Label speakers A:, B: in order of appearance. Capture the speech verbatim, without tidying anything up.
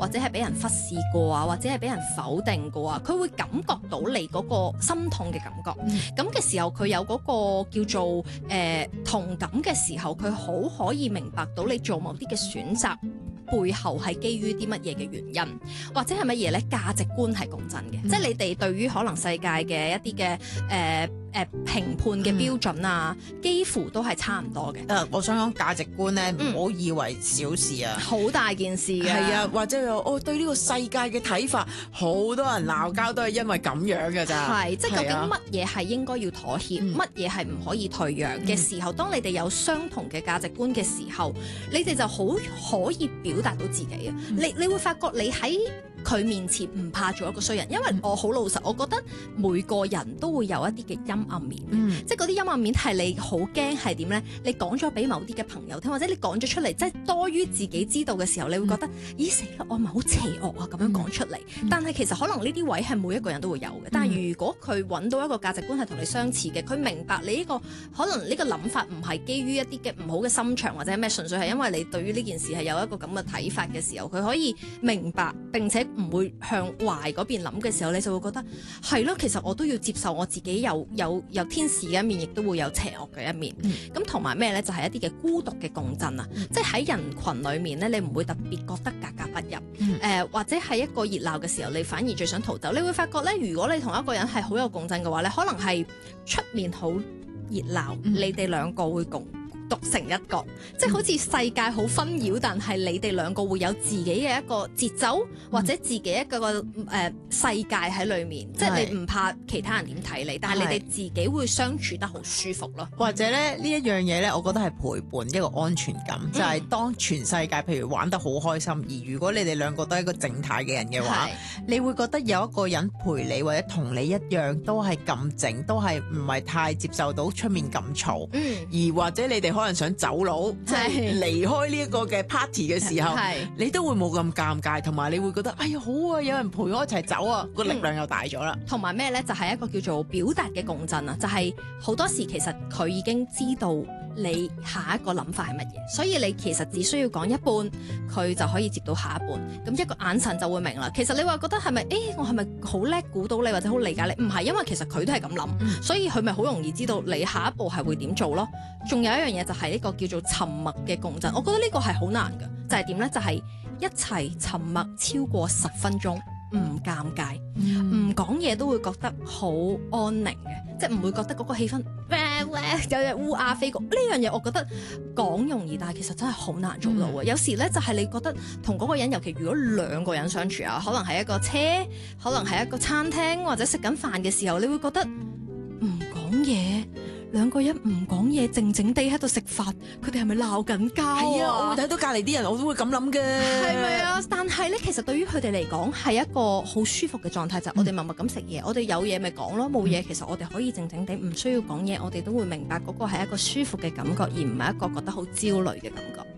A: 或者係俾人忽視過啊，或者係俾人否定過啊，佢會感覺到你嗰個心痛嘅感覺。咁嘅、嗯、時候，佢有嗰個叫做誒、呃、同感嘅時候，佢好可以明白到你做某啲嘅選擇背後係基於啲乜嘢嘅原因，或者係乜嘢咧？價值觀係共振嘅，嗯、即係你哋對於可能世界嘅一啲嘅誒誒評判嘅標準啊，嗯、幾乎都係差唔多嘅。誒、
B: 呃，我想講價值觀咧，唔好、嗯、以為小事啊，
A: 好大件事嘅。
B: 係啊，或者我對呢個世界嘅睇法，好多人鬧交都係因為咁樣嘅咋。
A: 係，即係究竟乜嘢係應該要妥協，乜嘢係唔可以退讓嘅時候，嗯、當你哋有相同嘅價值觀嘅時候，你哋就好可以表達到自己啊！嗯、你你會發覺你喺佢面前唔怕做一個衰人，因為我好老實，我覺得每個人都會有一啲嘅陰暗面，嗯、即係嗰啲陰暗面係你好驚係點咧？你講咗俾某啲嘅朋友聽，或者你講咗出嚟，即係多於自己知道嘅時候，你會覺得、嗯、咦死啦，我咪好邪惡啊咁樣講出嚟。嗯、但係其實可能呢啲位係每一個人都會有嘅。嗯、但係如果佢揾到一個價值觀係同你相似嘅，佢明白你呢、呢個可能呢個諗法唔係基於一啲嘅唔好嘅心腸或者咩，純粹係因為你對於呢件事係有一個咁嘅睇法嘅時候，佢可以明白並且唔會向壞嗰邊諗嘅時候，你就會覺得係咯，其實我都要接受我自己有有有天使嘅一面，亦都會有邪惡嘅一面。咁同埋咩咧？就係、是、一啲嘅孤獨嘅共振啊！嗯、即係喺人群裡面咧，你唔會特別覺得格格不入。誒、嗯呃、或者係一個熱鬧嘅時候，你反而最想逃走。你會發覺咧，如果你同一個人係好有共振嘅話咧，可能係出面好熱鬧，嗯、你哋兩個會共獨成一角，即係好似世界好紛擾，但係你哋兩個會有自己嘅一個節奏，或者自己一個個誒、呃、世界喺裏面，是即係你唔怕其他人點睇你，但係你哋自己會相處得好舒服咯。或者咧呢一樣嘢咧，我覺得係陪伴一個安全感，嗯、就係當全世界譬如玩得好開心，而如果你哋兩個都係一個靜態嘅人嘅話，是你會覺得有一個人陪你或者同你一樣都係咁靜，都係唔係太接受到出面咁嘈，嗯、而或者你哋可能想走佬，即係離開呢一個嘅 party 嘅時候，是你都會冇咁尷尬，同埋你會覺得哎呀好啊，有人陪我一齊走啊，個、嗯、力量又大咗啦。同埋咩咧？就係、是、一個叫做表達嘅共振啊！就係、是、好多時其實佢已經知道你下一個諗法係乜嘢，所以你其實只需要講一半，佢就可以接到下一半。咁一個眼神就會明啦。其實你話覺得係咪？誒、欸，我係咪好叻估到你或者好理解你？唔係，因為其實佢都係咁諗，嗯、所以佢咪好容易知道你下一步係會點做咯。仲有一樣嘢就係呢個叫做沉默嘅共振，我覺得呢個係好難㗎。就係點咧？就係、是、一齊沉默超過十分鐘，唔尷尬，唔講嘢都會覺得好安寧嘅，即係唔會覺得嗰個氣氛有隻烏鴉飛過。呢樣嘢我覺得講容易，但係其實真係好難做到嘅。嗯、有時咧就係你覺得同嗰個人，尤其如果兩個人相處啊，可能係一個車，可能係一個餐廳或者食緊飯嘅時候，你會覺得唔講嘢。兩個人唔講嘢，靜靜地喺度食飯，佢哋係咪鬧緊交啊？係啊，我會睇到隔離啲人，我都會咁諗嘅。係咪啊？但係咧，其實對於佢哋嚟講係一個好舒服嘅狀態，就係、是、我哋默默咁食嘢，嗯、我哋有嘢咪講咯，冇嘢其實我哋可以靜靜地，唔需要講嘢，我哋都會明白嗰個係一個舒服嘅感覺，而唔係一個覺得好焦慮嘅感覺。